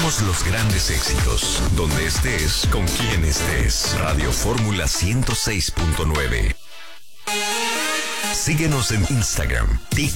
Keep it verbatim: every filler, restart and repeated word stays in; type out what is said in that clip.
Ponemos los grandes éxitos donde estés, con quien estés. Radio Fórmula ciento seis punto nueve. Síguenos en Instagram, TikTok